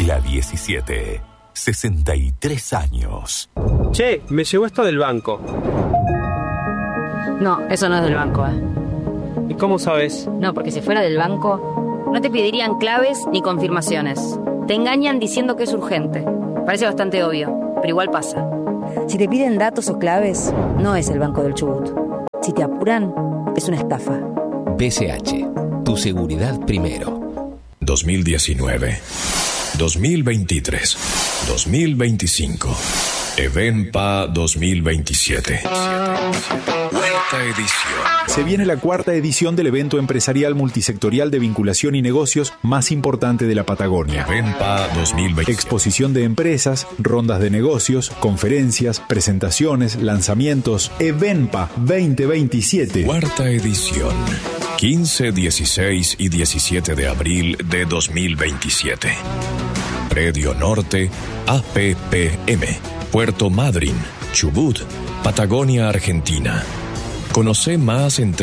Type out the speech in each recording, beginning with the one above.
La 17. 63 años. Che, me llegó esto del banco. No, eso no es del banco, ¿Y cómo sabes? No, porque si fuera del banco, no te pedirían claves ni confirmaciones. Te engañan diciendo que es urgente. Parece bastante obvio, pero igual pasa. Si te piden datos o claves, no es el Banco del Chubut. Si te apuran, es una estafa. BCH, tu seguridad primero. 2019, 2023, 2025, Evenpa 2027. Cuarta edición. Se viene la cuarta edición del evento empresarial multisectorial de vinculación y negocios más importante de la Patagonia. Evenpa 2027. Exposición de empresas, rondas de negocios, conferencias, presentaciones, lanzamientos. Evenpa 2027. Cuarta edición. 15, 16 y 17 de abril de 2027. Predio Norte, APPM, Puerto Madryn, Chubut, Patagonia, Argentina. Conoce más en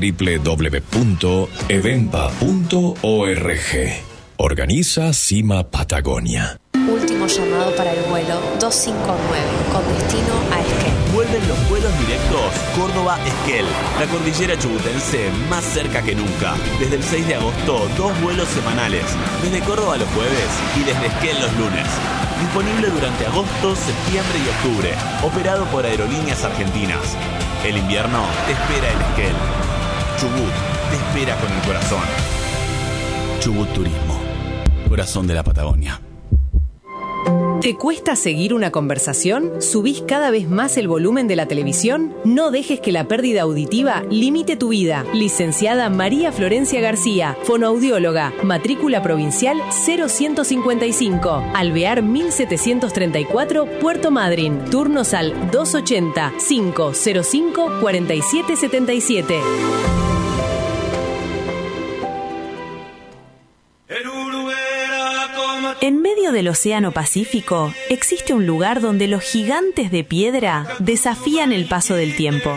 www.evenpa.org. Organiza Cima Patagonia. Último llamado para el vuelo 259 con destino a Esquel. Vuelven los vuelos directos Córdoba-Esquel, la cordillera chubutense más cerca que nunca. Desde el 6 de agosto, 2 vuelos semanales, desde Córdoba los jueves y desde Esquel los lunes. Disponible durante agosto, septiembre y octubre, operado por Aerolíneas Argentinas. El invierno te espera en Esquel. Chubut te espera con el corazón. Chubut Turismo, corazón de la Patagonia. ¿Te cuesta seguir una conversación? ¿Subís cada vez más el volumen de la televisión? No dejes que la pérdida auditiva limite tu vida. Licenciada María Florencia García, fonoaudióloga, matrícula provincial 0155, Alvear 1734, Puerto Madryn. Turnos al 280-505-4777. En medio del Océano Pacífico existe un lugar donde los gigantes de piedra desafían el paso del tiempo.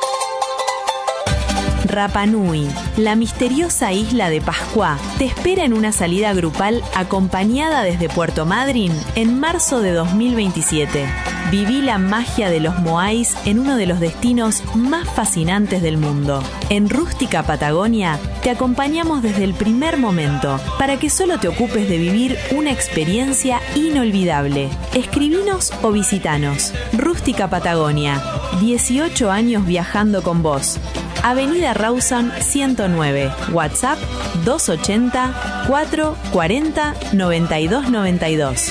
Rapa Nui, la misteriosa isla de Pascua, te espera en una salida grupal acompañada desde Puerto Madryn en marzo de 2027. Viví la magia de los moais en uno de los destinos más fascinantes del mundo. En Rústica Patagonia te acompañamos desde el primer momento para que solo te ocupes de vivir una experiencia inolvidable. Escribinos o visitanos. Rústica Patagonia, 18 años viajando con vos. Avenida Rawson 109, WhatsApp 280 440 9292.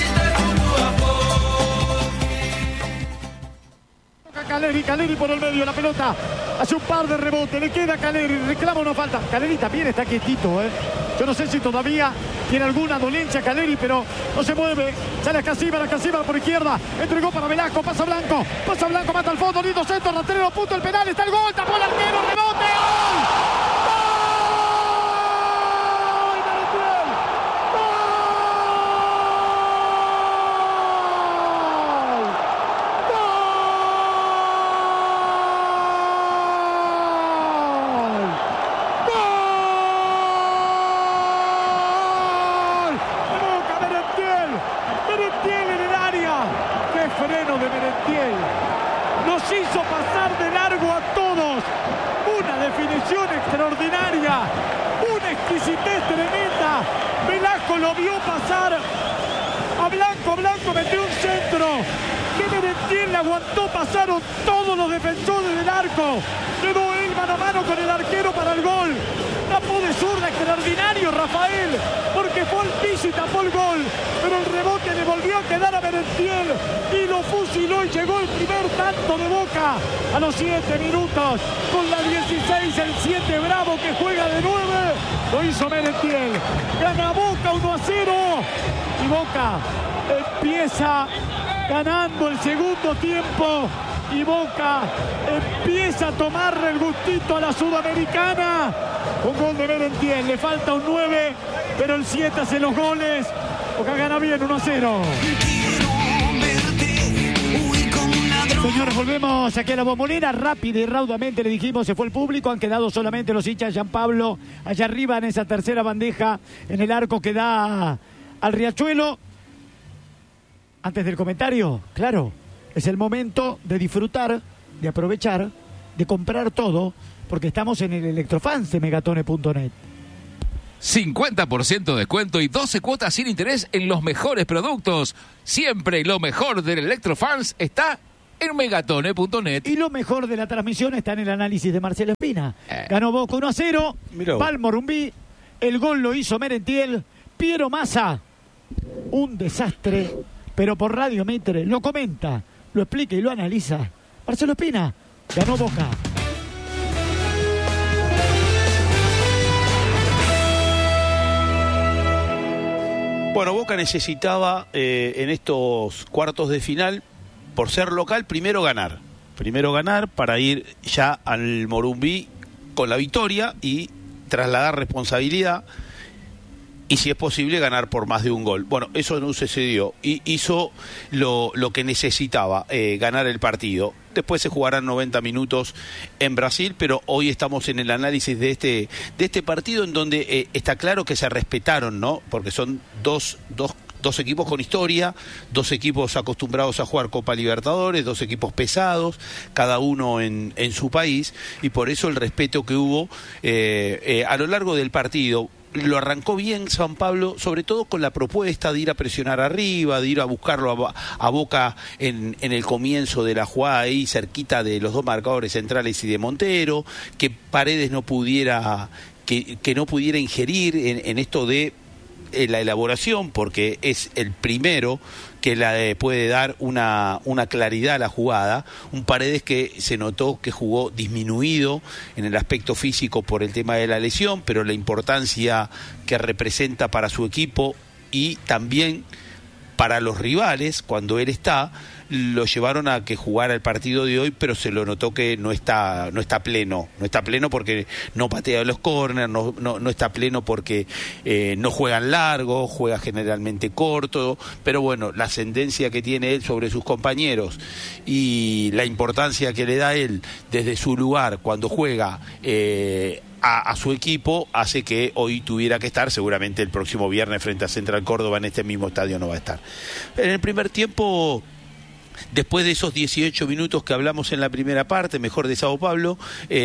Caleri por el medio, la pelota hace un par de rebotes, le queda Caleri, reclama una falta. Caleri también está quietito, Yo no sé si todavía tiene alguna dolencia Caleri, pero no se mueve. Sale a Casíbar por izquierda, entregó para Velasco, pasa Blanco, mata al fondo, lindo centro, rastrero, punto el penal, está el gol, tapó el arquero, rebote, ¡gol! Extraordinaria, una exquisitez tremenda. Velasco lo vio pasar a Blanco metió un centro que Merentiel le aguantó, pasaron todos los defensores del arco, quedó él mano a mano con el arquero para el gol. Tapó de zurda, extraordinario Rafael, porque fue al piso y tapó el gol, pero el rebote le volvió a quedar a Merentiel y lo fusiló y llegó el primer tanto de Boca a los 7 minutos, con la 16, el 7 Bravo que juega de 9, lo hizo Merentiel, gana Boca 1-0 y Boca empieza ganando el segundo tiempo y Boca empieza a tomarle el gustito a la Sudamericana. Un gol de Merentiel, le falta un 9, pero el 7 hace los goles. Boca gana bien 1-0. Señores, volvemos aquí a la Bombonera. Rápido y raudamente le dijimos, se fue el público. Han quedado solamente los hinchas de Jean Pablo allá arriba en esa tercera bandeja en el arco que da al Riachuelo. Antes del comentario, claro, es el momento de disfrutar, de aprovechar, de comprar todo, porque estamos en el Electrofans de Megatone.net. 50% de descuento y 12 cuotas sin interés en los mejores productos. Siempre lo mejor del Electrofans está en Megatone.net. Y lo mejor de la transmisión está en el análisis de Marcelo Espina. Ganó Boca 1-0, Palmorumbí, el gol lo hizo Merentiel, Piero Massa, un desastre, pero por Radio Mitre lo comenta, lo explica y lo analiza Marcelo Espina. Ganó Boca. Bueno, Boca necesitaba en estos cuartos de final, por ser local, primero ganar para ir ya al Morumbí con la victoria y trasladar responsabilidad y, si es posible, ganar por más de un gol. Bueno, eso no sucedió y hizo lo que necesitaba, ganar el partido. Después se jugarán 90 minutos en Brasil, pero hoy estamos en el análisis de este partido, en donde está claro que se respetaron, ¿no? Porque son dos equipos con historia, dos equipos acostumbrados a jugar Copa Libertadores, dos equipos pesados, cada uno en su país, y por eso el respeto que hubo a lo largo del partido. Lo arrancó bien San Pablo, sobre todo con la propuesta de ir a presionar arriba, de ir a buscarlo a Boca en el comienzo de la jugada, ahí cerquita de los dos marcadores centrales y de Montero, que Paredes no pudiera, que no pudiera ingerir en esto de la elaboración, porque es el primero que puede dar una claridad a la jugada. Un Paredes que se notó que jugó disminuido en el aspecto físico por el tema de la lesión, pero la importancia que representa para su equipo y también para los rivales, cuando él está, lo llevaron a que jugara el partido de hoy, pero se lo notó que no está pleno porque no patea los córneres, no está pleno porque no juegan largo, juega generalmente corto, pero bueno, la ascendencia que tiene él sobre sus compañeros y la importancia que le da él desde su lugar cuando juega a su equipo hace que hoy tuviera que estar. Seguramente el próximo viernes frente a Central Córdoba en este mismo estadio no va a estar. En el primer tiempo, después de esos 18 minutos que hablamos en la primera parte, mejor de Sao Paulo,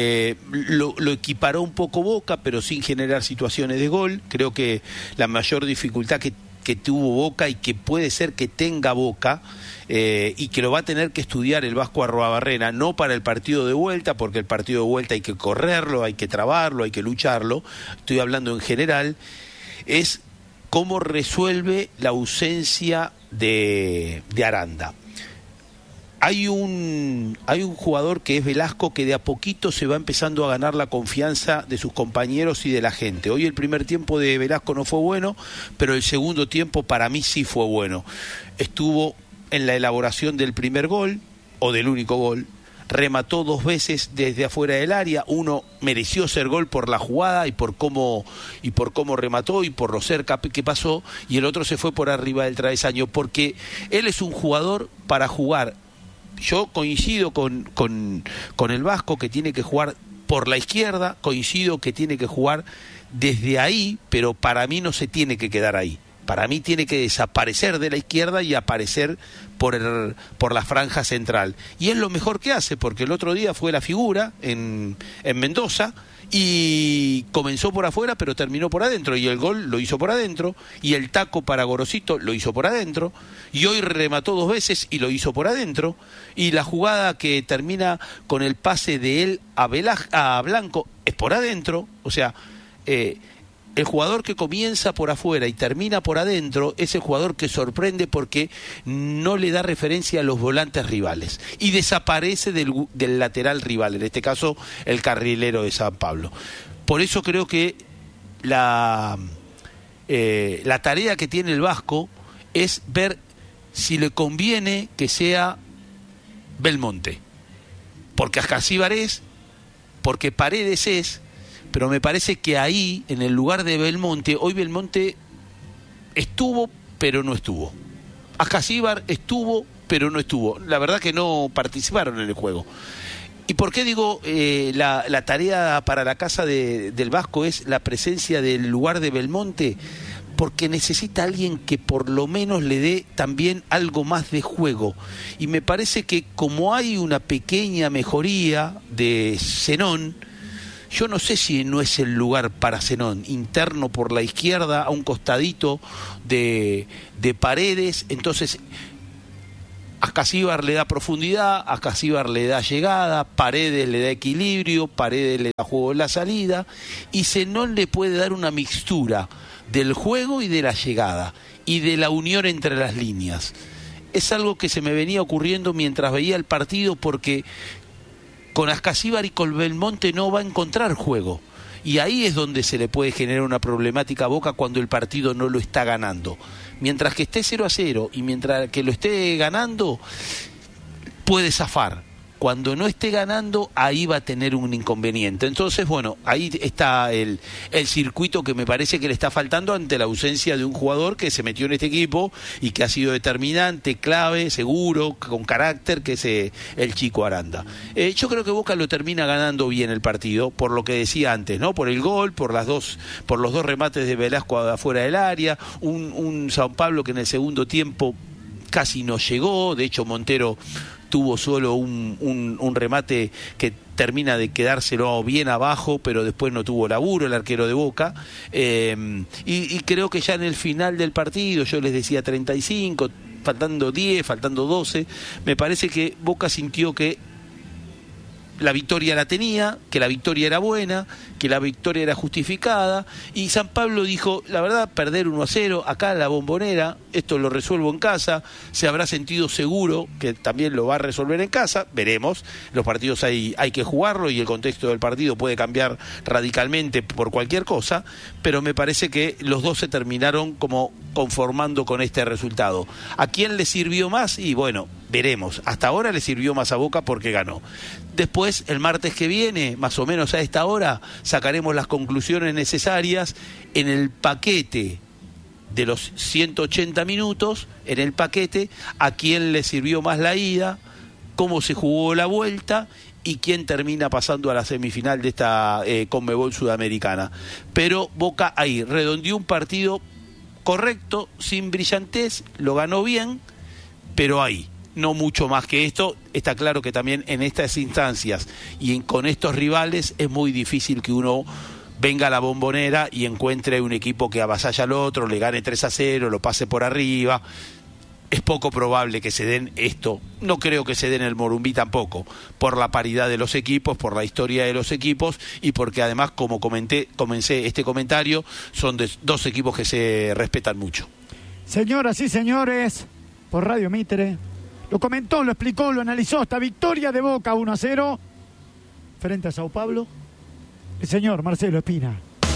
lo equiparó un poco Boca, pero sin generar situaciones de gol. Creo que la mayor dificultad que tuvo Boca y que puede ser que tenga Boca, y que lo va a tener que estudiar el Vasco Arruabarrena, no para el partido de vuelta, porque el partido de vuelta hay que correrlo, hay que trabarlo, hay que lucharlo, estoy hablando en general, es cómo resuelve la ausencia de Aranda. Hay un jugador que es Velasco, que de a poquito se va empezando a ganar la confianza de sus compañeros y de la gente. Hoy el primer tiempo de Velasco no fue bueno, pero el segundo tiempo para mí sí fue bueno. Estuvo en la elaboración del primer gol, o del único gol, remató 2 veces desde afuera del área, uno mereció ser gol por la jugada y por cómo remató y por lo cerca que pasó, y el otro se fue por arriba del travesaño, porque él es un jugador para jugar. Yo coincido con el Vasco, que tiene que jugar por la izquierda, coincido que tiene que jugar desde ahí, pero para mí no se tiene que quedar ahí. Para mí tiene que desaparecer de la izquierda y aparecer por la franja central. Y es lo mejor que hace, porque el otro día fue la figura en Mendoza y comenzó por afuera pero terminó por adentro, y el gol lo hizo por adentro, y el taco para Gorosito lo hizo por adentro, y hoy remató 2 veces y lo hizo por adentro, y la jugada que termina con el pase de él a Blanco es por adentro. O sea, el jugador que comienza por afuera y termina por adentro es el jugador que sorprende, porque no le da referencia a los volantes rivales y desaparece del lateral rival, en este caso el carrilero de San Pablo. Por eso creo que la tarea que tiene el Vasco es ver si le conviene que sea Belmonte, porque Ascasíbar es, porque Paredes es, pero me parece que ahí, en el lugar de Belmonte, hoy Belmonte estuvo, pero no estuvo. Ascasíbar estuvo, pero no estuvo. La verdad que no participaron en el juego. ¿Y por qué digo la tarea para la casa del Vasco es la presencia del lugar de Belmonte? porque necesita alguien que por lo menos le dé también algo más de juego. Y me parece que como hay una pequeña mejoría de Zenón, yo no sé si no es el lugar para Zenón, interno por la izquierda, a un costadito de Paredes. Entonces Ascasíbar le da profundidad, Ascasíbar le da llegada, Paredes le da equilibrio, Paredes le da juego en la salida, y Zenón le puede dar una mixtura del juego y de la llegada, y de la unión entre las líneas. Es algo que se me venía ocurriendo mientras veía el partido, porque con Ascasíbar y con Belmonte no va a encontrar juego. Y ahí es donde se le puede generar una problemática a Boca cuando el partido no lo está ganando. Mientras que esté 0-0 y mientras que lo esté ganando, puede zafar. Cuando no esté ganando, ahí va a tener un inconveniente. Entonces, bueno, ahí está el circuito que me parece que le está faltando ante la ausencia de un jugador que se metió en este equipo y que ha sido determinante, clave, seguro, con carácter, que es el Chico Aranda. Yo creo que Boca lo termina ganando bien el partido, por lo que decía antes, ¿no? Por el gol, por los dos remates de Velasco afuera del área, un San Pablo que en el segundo tiempo casi no llegó. De hecho, Montero tuvo solo un remate que termina de quedárselo bien abajo, pero después no tuvo laburo el arquero de Boca. Y creo que ya en el final del partido, yo les decía 35, faltando 10, faltando 12, me parece que Boca sintió que la victoria la tenía, que la victoria era buena, que la victoria era justificada, y San Pablo dijo, la verdad, perder 1-0, acá en la Bombonera, esto lo resuelvo en casa, se habrá sentido seguro que también lo va a resolver en casa, veremos, los partidos hay que jugarlo y el contexto del partido puede cambiar radicalmente por cualquier cosa, pero me parece que los dos se terminaron como conformando con este resultado. ¿A quién le sirvió más? Y bueno, veremos. Hasta ahora le sirvió más a Boca porque ganó. Después, el martes que viene, más o menos a esta hora, sacaremos las conclusiones necesarias en el paquete de los 180 minutos, en el paquete, a quién le sirvió más la ida, cómo se jugó la vuelta y quién termina pasando a la semifinal de esta Conmebol Sudamericana. Pero Boca ahí redondeó un partido correcto, sin brillantez, lo ganó bien, pero ahí. No mucho más que esto. Está claro que también en estas instancias y con estos rivales es muy difícil que uno venga a la Bombonera y encuentre un equipo que avasalla al otro, le gane 3-0, lo pase por arriba. Es poco probable que se den esto. No creo que se den el Morumbí tampoco, por la paridad de los equipos, por la historia de los equipos y porque además, como comencé este comentario, son dos equipos que se respetan mucho. Señoras y señores, por Radio Mitre, lo comentó, lo explicó, lo analizó. Esta victoria de Boca 1-0 frente a Sao Paulo, el señor Marcelo Espina.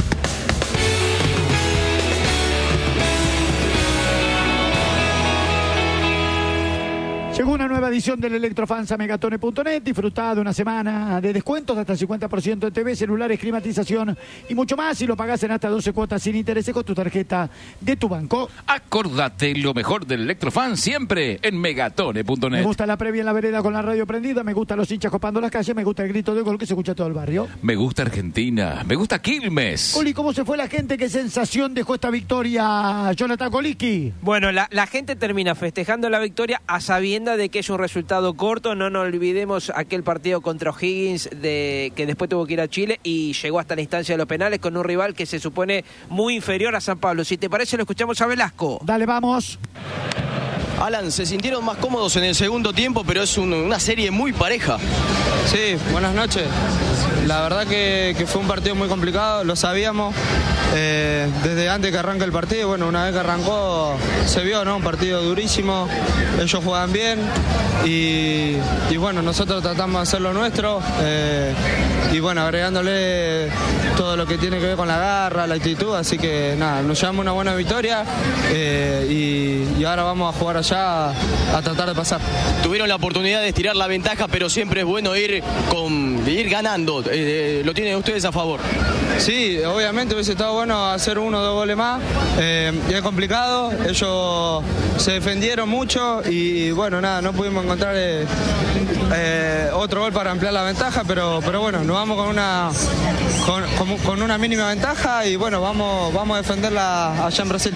Llegó una nueva edición del Electrofans a Megatone.net. Disfrutá de una semana de descuentos hasta el 50% en TV, celulares, climatización y mucho más. Si lo pagás en hasta 12 cuotas sin intereses con tu tarjeta de tu banco. Acordate, lo mejor del Electrofans siempre en Megatone.net. Me gusta la previa en la vereda con la radio prendida. Me gustan los hinchas copando las calles. Me gusta el grito de gol que se escucha todo el barrio. Me gusta Argentina. Me gusta Quilmes. Oli, ¿cómo se fue la gente? ¿Qué sensación dejó esta victoria, Jonathan Kolicki? Bueno, la gente termina festejando la victoria a sabiendas de que es un resultado corto. No nos olvidemos aquel partido contra O'Higgins que después tuvo que ir a Chile y llegó hasta la instancia de los penales con un rival que se supone muy inferior a San Pablo. Si te parece, lo escuchamos a Velasco. Dale, vamos. Alan, se sintieron más cómodos en el segundo tiempo, pero es una serie muy pareja. Sí, buenas noches. La verdad que fue un partido muy complicado, lo sabíamos. Desde antes que arranque el partido, bueno, una vez que arrancó se vio, ¿no? Un partido durísimo, ellos juegan bien y bueno, nosotros tratamos de hacer lo nuestro y bueno, agregándole todo lo que tiene que ver con la garra, la actitud, así que nada, nos llevamos una buena victoria y ahora vamos a jugar allá a tratar de pasar. Tuvieron la oportunidad de estirar la ventaja, pero siempre es bueno ir ganando. Lo tienen ustedes a favor. Sí, obviamente hubiese estado bueno hacer 1 o 2 goles más. Y es complicado. Ellos se defendieron mucho y bueno, nada, no pudimos encontrar otro gol para ampliar la ventaja, pero bueno, nos vamos con una mínima ventaja y bueno, vamos a defenderla allá en Brasil.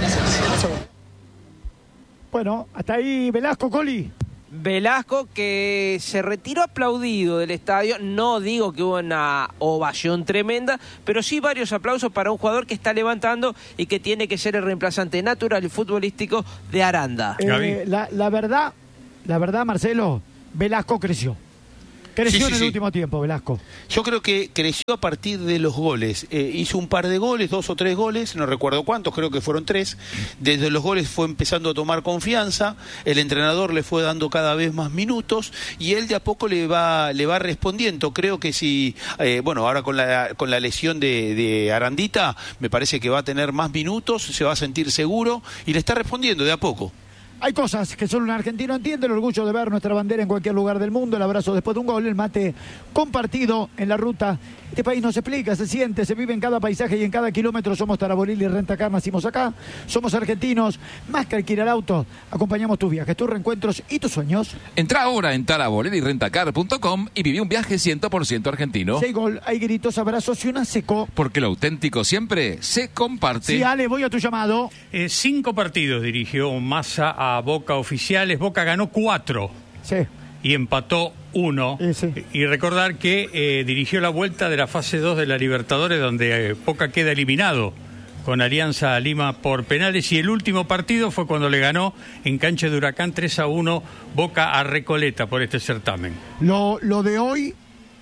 Bueno, hasta ahí Velasco, Coli. Velasco, que se retiró aplaudido del estadio. No digo que hubo una ovación tremenda, pero sí varios aplausos para un jugador que está levantando y que tiene que ser el reemplazante natural y futbolístico de Aranda. La verdad, Marcelo, Velasco creció. Creció en el último tiempo, Velasco. Yo creo que creció a partir de los goles. Hizo un par de goles, 2 o 3 goles, no recuerdo cuántos, creo que fueron 3. Desde los goles fue empezando a tomar confianza, el entrenador le fue dando cada vez más minutos y él de a poco le va respondiendo. Creo que si, ahora con la lesión de Arandita, me parece que va a tener más minutos, se va a sentir seguro y le está respondiendo de a poco. Hay cosas que solo un argentino entiende, el orgullo de ver nuestra bandera en cualquier lugar del mundo, el abrazo después de un gol, el mate compartido en la ruta. Este país no se explica, se siente, se vive en cada paisaje y en cada kilómetro. Somos Taraborelli y Rentacar, nacimos acá, somos argentinos, más que alquilar auto, acompañamos tus viajes, tus reencuentros y tus sueños. Entra ahora en taraborellirentacar.com y viví un viaje 100% argentino. Si hay gol, hay gritos, abrazos y una seco. Porque lo auténtico siempre se comparte. Sí, Ale, voy a tu llamado. 5 partidos dirigió Massa a Boca oficiales. Boca ganó 4. Sí. Y empató 1. Sí. Y recordar que dirigió la vuelta de la fase 2 de la Libertadores, donde Boca queda eliminado con Alianza Lima por penales. Y el último partido fue cuando le ganó en cancha de Huracán 3-1 Boca a Recoleta por este certamen. Lo de hoy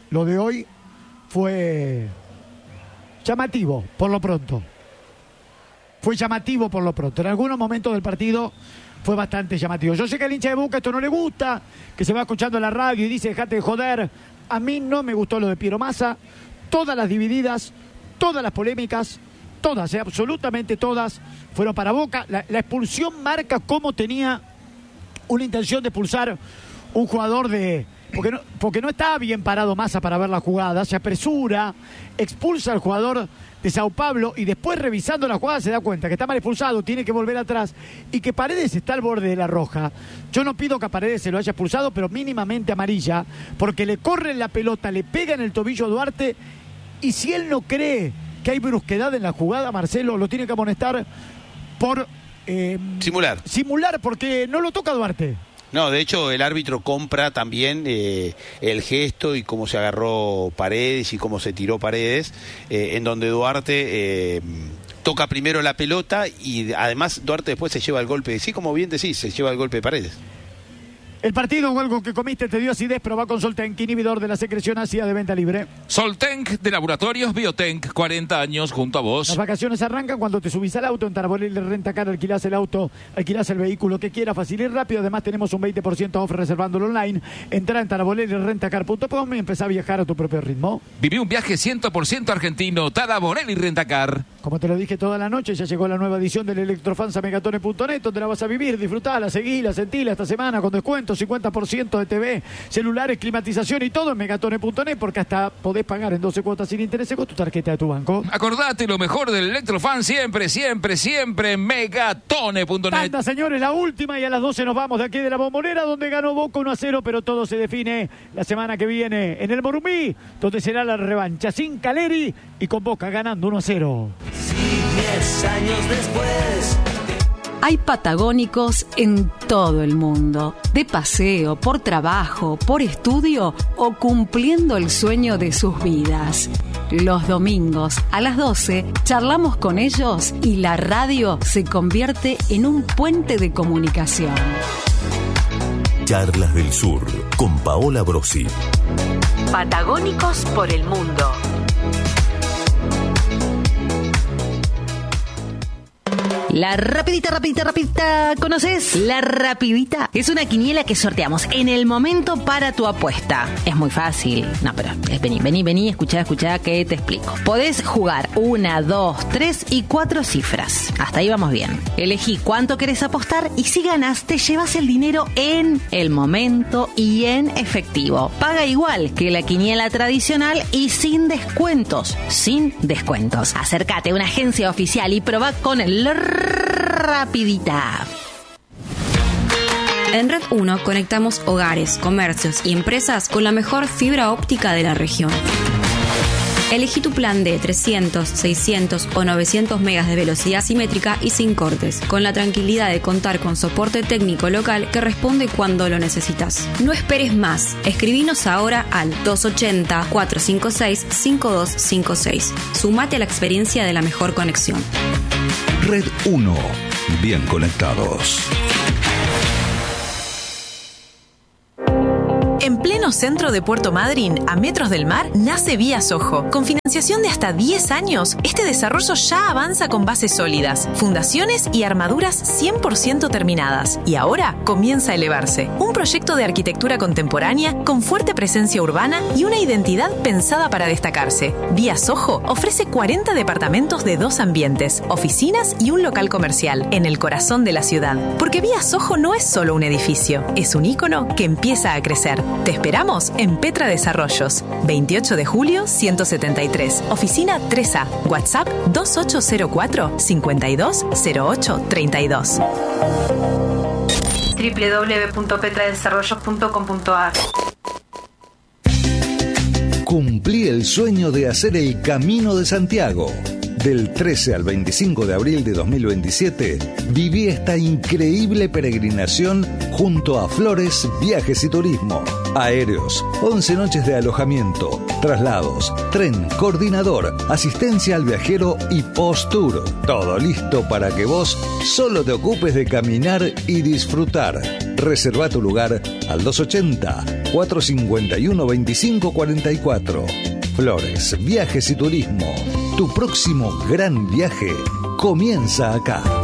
fue llamativo, por lo pronto. Fue llamativo por lo pronto. En algunos momentos del partido fue bastante llamativo. Yo sé que al hincha de Boca esto no le gusta, que se va escuchando en la radio y dice, dejate de joder. A mí no me gustó lo de Piero Massa. Todas las divididas, todas las polémicas, todas, absolutamente todas, fueron para Boca. La expulsión marca cómo tenía una intención de expulsar un jugador de... Porque no estaba bien parado Massa para ver la jugada, se apresura, expulsa al jugador de Sao Paulo y después revisando la jugada se da cuenta que está mal expulsado, tiene que volver atrás y que Paredes está al borde de la roja. Yo no pido que a Paredes se lo haya expulsado, pero mínimamente amarilla, porque le corren la pelota, le pega en el tobillo a Duarte y si él no cree que hay brusquedad en la jugada, Marcelo, lo tiene que amonestar por... Simular, porque no lo toca Duarte. No, de hecho el árbitro compra también el gesto y cómo se agarró Paredes y cómo se tiró Paredes, en donde Duarte toca primero la pelota y además Duarte después se lleva el golpe, sí, como bien decís, se lleva el golpe de Paredes. El partido o algo que comiste te dio acidez, probá con Soltenk, inhibidor de la secreción ácida de venta libre. Soltenk de Laboratorios Biotenk, 40 años junto a vos. Las vacaciones arrancan cuando te subís al auto. En Taraborelli Rentacar alquilás el auto, alquilás el vehículo que quieras, fácil y rápido. Además tenemos un 20% off reservándolo online. Entrá en taraborellirentacar.com y empezá a viajar a tu propio ritmo. Viví un viaje 100% argentino, Taraborelli Rentacar. Como te lo dije toda la noche, ya llegó la nueva edición del Electrofans a Megatone.net, donde la vas a vivir, disfrutala, seguila, sentila esta semana con descuento, 50% de TV, celulares, climatización y todo en Megatone.net, porque hasta podés pagar en 12 cuotas sin intereses con tu tarjeta de tu banco. Acordate, lo mejor del Electrofans siempre, siempre, siempre en Megatone.net. Anda, señores, la última y a las 12 nos vamos de aquí de la Bombonera, donde ganó Boca 1-0, pero todo se define la semana que viene en el Morumbi, donde será la revancha sin Caleri y con Boca ganando 1-0. Si 10 años después... Hay patagónicos en todo el mundo, de paseo, por trabajo, por estudio o cumpliendo el sueño de sus vidas. Los domingos a las 12 charlamos con ellos y la radio se convierte en un puente de comunicación. Charlas del Sur con Paola Brosi. Patagónicos por el mundo. La rapidita. ¿Conoces? La rapidita es una quiniela que sorteamos en el momento para tu apuesta. Es muy fácil. No, pero vení, escuchá que te explico. Podés jugar 1, 2, 3 y 4 cifras. Hasta ahí vamos bien. Elegí cuánto querés apostar y si ganas te llevas el dinero en el momento y en efectivo. Paga igual que la quiniela tradicional y sin descuentos. Acércate a una agencia oficial y probá con el rapidita. En Red 1 conectamos hogares, comercios y empresas con la mejor fibra óptica de la región. Elegí tu plan de 300, 600 o 900 megas de velocidad simétrica y sin cortes, con la tranquilidad de contar con soporte técnico local que responde cuando lo necesitas. No esperes más. Escribinos ahora al 280-456-5256. Sumate a la experiencia de la mejor conexión. Red 1. Bien conectados. En pleno centro de Puerto Madryn, a metros del mar, nace Vía Sojo. Con financiación de hasta 10 años, este desarrollo ya avanza con bases sólidas, fundaciones y armaduras 100% terminadas. Y ahora comienza a elevarse. Un proyecto de arquitectura contemporánea con fuerte presencia urbana y una identidad pensada para destacarse. Vía Sojo ofrece 40 departamentos de 2 ambientes, oficinas y un local comercial en el corazón de la ciudad. Porque Vía Sojo no es solo un edificio, es un ícono que empieza a crecer. Te esperamos en Petra Desarrollos, 28 de julio 173, oficina 3A, WhatsApp 2804-520832. www.petradesarrollos.com.ar. Cumplí el sueño de hacer el Camino de Santiago. Del 13 al 25 de abril de 2027, viví esta increíble peregrinación junto a Flores Viajes y Turismo. Aéreos, 11 noches de alojamiento, traslados, tren, coordinador, asistencia al viajero y post-tour. Todo listo para que vos solo te ocupes de caminar y disfrutar. Reserva tu lugar al 280-451-2544. Flores Viajes y Turismo. Tu próximo gran viaje comienza acá.